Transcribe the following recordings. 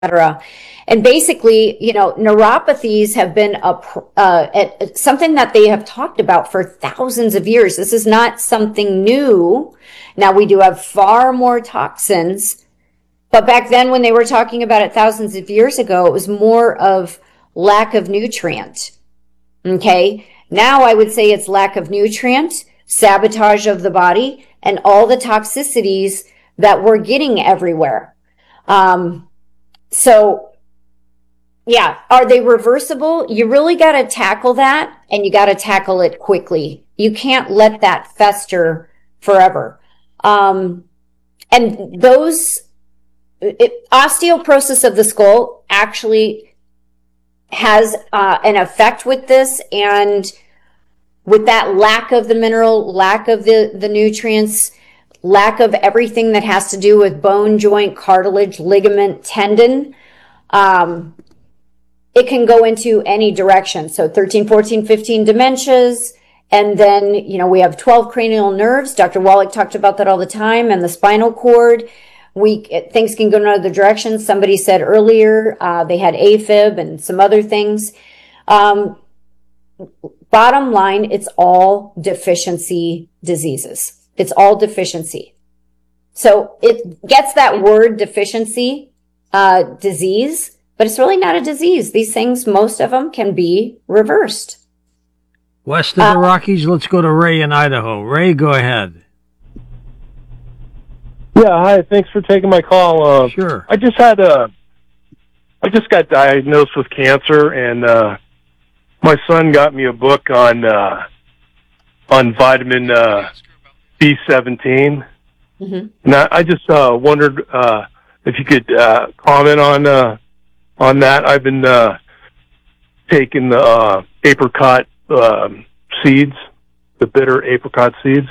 cetera. And basically, neuropathies have been something that they have talked about for thousands of years. This is not something new. Now, we do have far more toxins, but back then when they were talking about it thousands of years ago, it was more of lack of nutrient. Okay. Now I would say it's lack of nutrient, sabotage of the body, and all the toxicities that we're getting everywhere. So yeah, are they reversible? You really got to tackle that, and you got to tackle it quickly. You can't let that fester forever. And osteoporosis of the skull actually has an effect with this, and with that lack of the mineral, lack of the nutrients, lack of everything that has to do with bone, joint, cartilage, ligament, tendon, it can go into any direction. So 13, 14, 15 dementias. And then, we have 12 cranial nerves. Dr. Wallach talked about that all the time, and the spinal cord. Things can go in other directions. Somebody said earlier, they had AFib and some other things. Bottom line, it's all deficiency diseases. It's all deficiency. So it gets that word deficiency, disease, but it's really not a disease. These things, most of them can be reversed. West of the Rockies, let's go to Ray in Idaho. Ray, go ahead. Yeah, hi. Thanks for taking my call. Sure. I just got diagnosed with cancer, and my son got me a book on vitamin B17. Mm-hmm. And I just wondered if you could comment on that. I've been taking the apricot seeds, the bitter apricot seeds.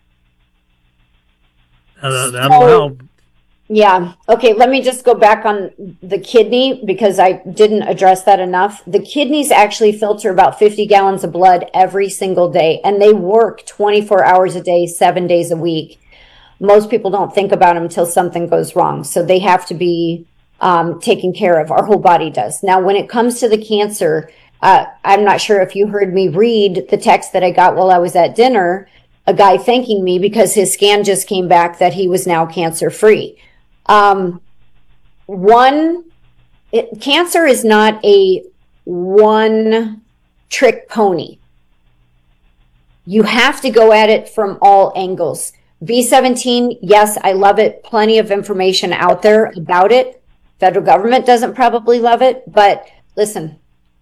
That'll help. Yeah. Okay. Let me just go back on the kidney, because I didn't address that enough. The kidneys actually filter about 50 gallons of blood every single day, and they work 24 hours a day, 7 days a week. Most people don't think about them until something goes wrong. So they have to be taken care of. Our whole body does. Now, when it comes to the cancer, I'm not sure if you heard me read the text that I got while I was at dinner, a guy thanking me because his scan just came back that he was now cancer free. Cancer is not a one trick pony. You have to go at it from all angles. B17, yes, I love it. Plenty of information out there about it. Federal government doesn't probably love it, but listen,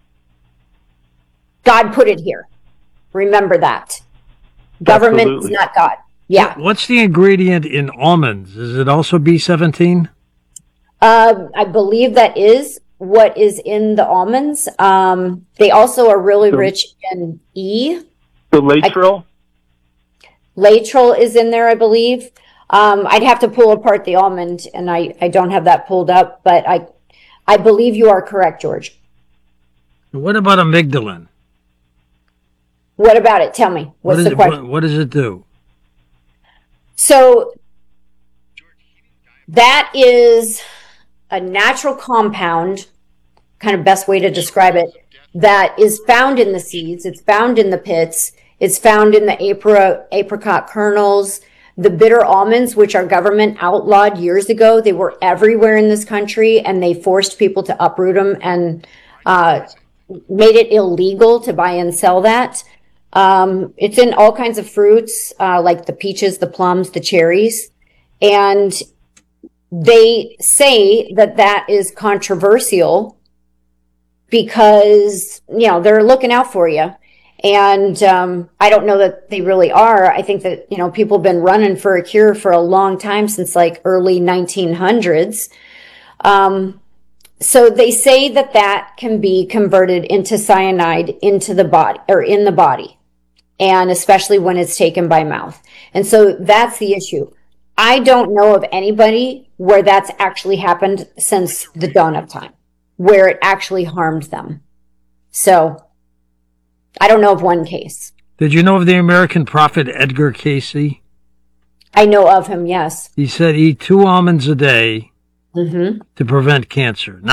God put it here. Remember that. Government Absolutely. is not God. Yeah. What's the ingredient in almonds? Is it also B17? I believe that is what is in the almonds. They also are really rich in E. The laetrile? Laetrile is in there, I believe. I'd have to pull apart the almond, and I don't have that pulled up, but I believe you are correct, George. What about amygdalin? What about it? Tell me. What's the question? What does it do? So that is a natural compound, kind of best way to describe it, that is found in the seeds. It's found in the pits. It's found in the apricot kernels, the bitter almonds, which our government outlawed years ago. They were everywhere in this country, and they forced people to uproot them and made it illegal to buy and sell that. It's in all kinds of fruits, like the peaches, the plums, the cherries. And they say that that is controversial because, they're looking out for you. And I don't know that they really are. I think that, people have been running for a cure for a long time, since like early 1900s. So they say that that can be converted into cyanide into the body, or in the body, and especially when it's taken by mouth. And so that's the issue. I don't know of anybody where that's actually happened since the dawn of time, where it actually harmed them. So I don't know of one case. Did you know of the American prophet Edgar Cayce? I know of him, yes. He said, eat 2 almonds a day Mm-hmm. to prevent cancer.